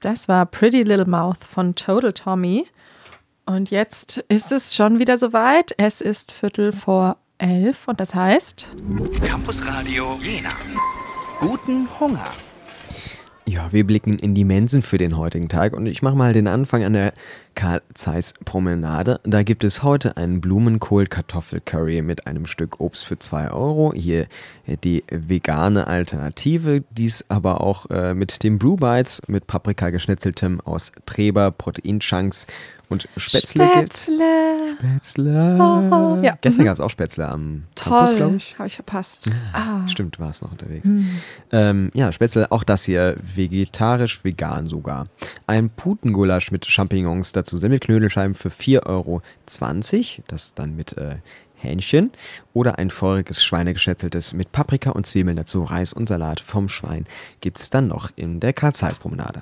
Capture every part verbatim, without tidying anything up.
Das war Pretty Little Mouth von Total Tommy. Und jetzt ist es schon wieder soweit. Es ist Viertel vor elf und das heißt... Campus Radio Jena. Guten Hunger. Ja, wir blicken in die Mensen für den heutigen Tag und ich mache mal den Anfang an der Karl-Zeiss-Promenade. Da gibt es heute einen Blumenkohl-Kartoffel-Curry mit einem Stück Obst für zwei Euro. Hier die vegane Alternative, dies aber auch äh, mit den Blue Bites, mit Paprika geschnetzeltem aus Treber, Proteinchunks und Spätzle. Spätzle. Spätzle. Oh, ja. Gestern mhm. gab es auch Spätzle am Campus, glaube ich. Habe ich verpasst. Ah, ah. Stimmt, du warst noch unterwegs. Mhm. Ähm, ja, Spätzle, auch das hier vegetarisch, vegan sogar. Ein Putengulasch mit Champignons, dazu Semmelknödelscheiben für vier Euro zwanzig, das dann mit äh, Hähnchen. Oder ein feuriges Schweinegeschnetzeltes mit Paprika und Zwiebeln, dazu Reis und Salat vom Schwein. Gibt es dann noch in der Karl-Zeiss-Promenade.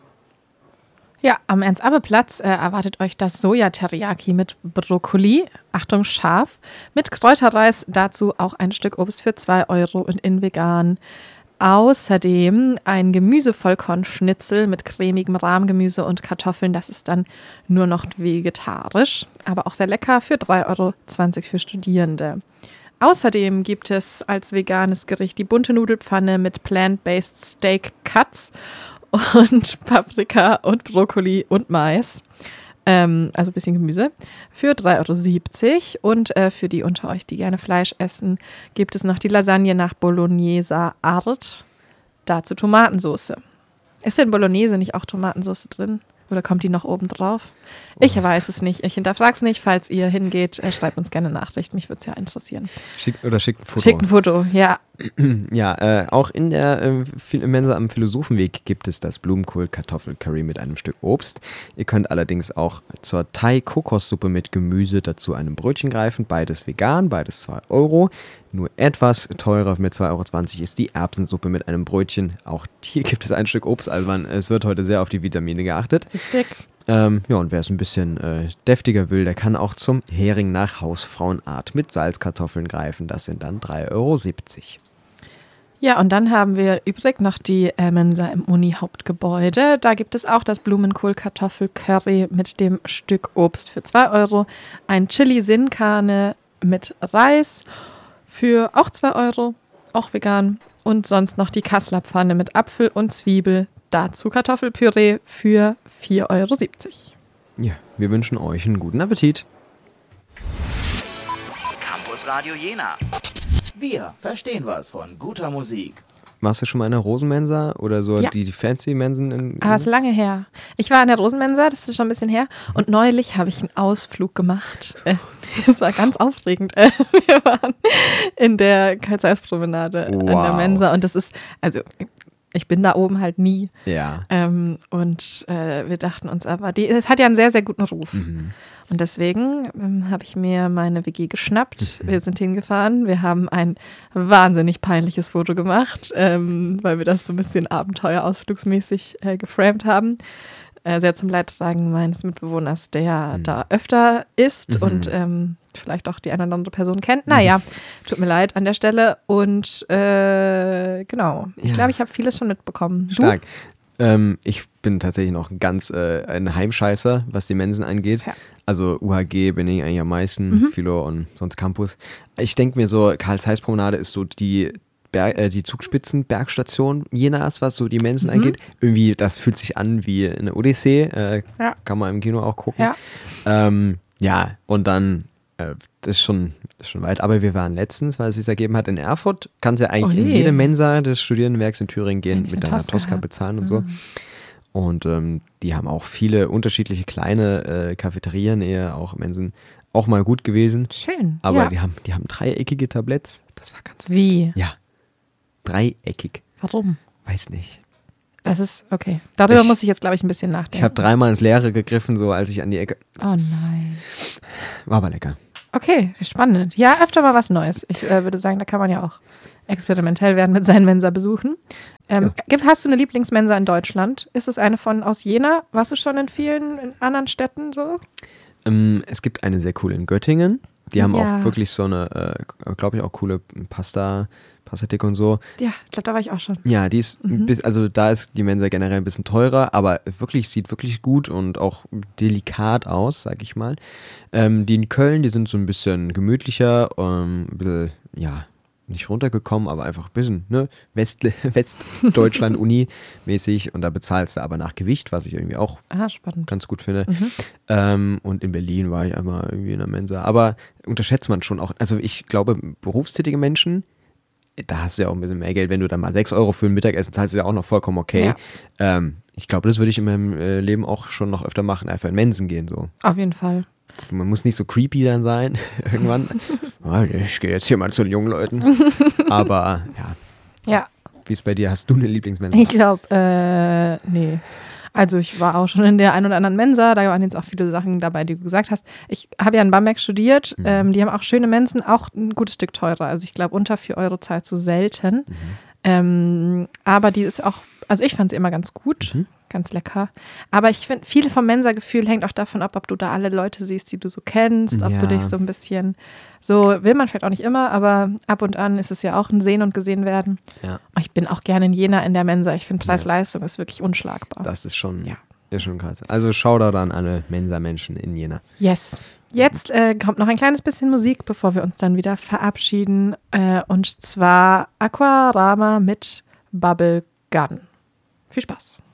Ja, am Ernst-Abbe-Platz äh, erwartet euch das Soja-Teriyaki mit Brokkoli, Achtung scharf, mit Kräuterreis, dazu auch ein Stück Obst für zwei Euro und in vegan. Außerdem ein Gemüsevollkornschnitzel mit cremigem Rahmgemüse und Kartoffeln, das ist dann nur noch vegetarisch, aber auch sehr lecker für drei Euro zwanzig für Studierende. Außerdem gibt es als veganes Gericht die bunte Nudelpfanne mit Plant-Based Steak Cuts und Paprika und Brokkoli und Mais, ähm, also ein bisschen Gemüse, für drei Euro siebzig. Und äh, für die unter euch, die gerne Fleisch essen, gibt es noch die Lasagne nach Bologneser Art, dazu Tomatensauce. Ist in Bolognese nicht auch Tomatensauce drin? Oder kommt die noch oben drauf? Ich oh, weiß es nicht. Ich hinterfrage es nicht. Falls ihr hingeht, äh, schreibt uns gerne eine Nachricht. Mich würde es ja interessieren. Schick, oder schickt ein Foto. Schickt ein Foto, ja. Ja, äh, auch in der äh, Mensa am Philosophenweg gibt es das Blumenkohl-Kartoffel-Curry mit einem Stück Obst. Ihr könnt allerdings auch zur Thai-Kokossuppe mit Gemüse dazu einem Brötchen greifen. Beides vegan, beides zwei Euro. Nur etwas teurer mit zwei Euro zwanzig ist die Erbsensuppe mit einem Brötchen. Auch hier gibt es ein Stück Obst, also man, es wird heute sehr auf die Vitamine geachtet. Richtig. Ähm, ja, und wer es ein bisschen äh, deftiger will, der kann auch zum Hering nach Hausfrauenart mit Salzkartoffeln greifen. Das sind dann drei Euro siebzig. Ja, und dann haben wir übrig noch die äh, Mensa im Uni-Hauptgebäude. Da gibt es auch das Blumenkohl-Kartoffel-Curry mit dem Stück Obst für zwei Euro, ein Chili-Sin-Carne mit Reis für auch zwei Euro, auch vegan. Und sonst noch die Kasseler Pfanne mit Apfel und Zwiebel, dazu Kartoffelpüree für vier Euro siebzig. Ja, wir wünschen euch einen guten Appetit. Campus Radio Jena. Wir verstehen was von guter Musik. Warst du schon mal in der Rosenmensa oder so ja. die, die fancy Mensen? In, in Aber es ist lange her. Ich war in der Rosenmensa, das ist schon ein bisschen her. Und neulich habe ich einen Ausflug gemacht. Das war ganz aufregend. Wir waren in der Karl-Zeiss-Promenade wow. an der Mensa. Und das ist, also ich bin da oben halt nie. Ja. Ähm, und äh, wir dachten uns aber, die, es hat ja einen sehr, sehr guten Ruf. Mhm. Und deswegen ähm, habe ich mir meine W G geschnappt. Wir sind hingefahren. Wir haben ein wahnsinnig peinliches Foto gemacht, ähm, weil wir das so ein bisschen abenteuerausflugsmäßig äh, geframed haben. Äh, sehr zum Leidtragen meines Mitbewohners, der mhm. da öfter ist mhm. und ähm, vielleicht auch die eine oder andere Person kennt. Naja, tut mir leid an der Stelle. Und äh, genau, ich ja. glaube, ich habe vieles schon mitbekommen. Stark. Ähm, ich bin tatsächlich noch ganz äh, ein Heimscheißer, was die Mensen angeht. Ja. Also U H G bin ich eigentlich am meisten, mhm. Philo und sonst Campus. Ich denke mir so, Karl-Zeiss-Promenade ist so die Ber- äh, die Zugspitzenbergstation Jenas, was so die Mensen mhm. angeht. Irgendwie, das fühlt sich an wie eine Odyssee. Äh, ja. Kann man im Kino auch gucken. Ja, ähm, ja und dann, äh, das ist schon, das ist schon weit. Aber wir waren letztens, weil es sich ergeben hat, in Erfurt. Kannst ja eigentlich Oje. in jede Mensa des Studierendenwerks in Thüringen gehen, Eigentlich mit deiner Tosca, Tosca bezahlen und mhm. so. Und ähm, die haben auch viele unterschiedliche kleine äh, Cafeterien, eher auch Mensen. Auch mal gut gewesen. Schön. Aber ja. die haben, die haben dreieckige Tabletts. Das war ganz Wie? Ja. Dreieckig. Warum? Weiß nicht. Das ist, okay. Darüber ich, muss ich jetzt, glaube ich, ein bisschen nachdenken. Ich habe dreimal ins Leere gegriffen, so als ich an die Ecke. Oh nein. War aber lecker. Okay, spannend. Ja, öfter mal was Neues. Ich äh, würde sagen, da kann man ja auch experimentell werden mit seinen Mensa-Besuchen. Ähm, ja. Hast du eine Lieblingsmensa in Deutschland? Ist es eine von aus Jena? Warst du schon in vielen in anderen Städten so? Ähm, es gibt eine sehr coole in Göttingen. Die haben ja. auch wirklich so eine, äh, glaube ich, auch coole Pasta, Passatik und so. Ja, ich glaube, da war ich auch schon. Ja, die ist, Mhm. bis, also da ist die Mensa generell ein bisschen teurer, aber wirklich, sieht wirklich gut und auch delikat aus, sag ich mal. Ähm, die in Köln, die sind so ein bisschen gemütlicher, ähm, ein bisschen, ja, nicht runtergekommen, aber einfach ein bisschen, ne, West, Westdeutschland-Uni-mäßig und da bezahlst du aber nach Gewicht, was ich irgendwie auch Ah, spannend. ganz gut finde. Mhm. Ähm, und in Berlin war ich einmal irgendwie in der Mensa. Aber unterschätzt man schon auch, also ich glaube, berufstätige Menschen, da hast du ja auch ein bisschen mehr Geld, wenn du dann mal sechs Euro für ein Mittagessen zahlst, ist ja auch noch vollkommen okay. Ja. Ähm, ich glaube, das würde ich in meinem äh, Leben auch schon noch öfter machen, einfach in Mensen gehen so. Auf jeden Fall. Das, man muss nicht so creepy dann sein, irgendwann. Oh, ich gehe jetzt hier mal zu den jungen Leuten. Aber ja, Ja, wie ist bei dir? Hast du eine Lieblingsmensa? ich glaube, äh, nee. Also ich war auch schon in der ein oder anderen Mensa, da waren jetzt auch viele Sachen dabei, die du gesagt hast. Ich habe ja in Bamberg studiert, Mhm. ähm, die haben auch schöne Mensen, auch ein gutes Stück teurer. Also ich glaube, unter vier Euro zahlst du selten. Mhm. Ähm, aber die ist auch, also ich fand sie immer ganz gut, Mhm. ganz lecker. Aber ich finde, viel vom Mensa-Gefühl hängt auch davon ab, ob du da alle Leute siehst, die du so kennst, ob Ja. du dich so ein bisschen, so will man vielleicht auch nicht immer, aber ab und an ist es ja auch ein Sehen und Gesehen werden. Ja, Ich bin auch gerne in Jena in der Mensa. Ich finde, Preis-Leistung ist wirklich unschlagbar. das ist schon, Ja. ist schon krass. Also Shoutout an alle Mensa-Menschen in Jena. Yes. Jetzt äh, kommt noch ein kleines bisschen Musik, bevor wir uns dann wieder verabschieden. Äh, und zwar Aquarama mit Bubble Gun. Viel Spaß.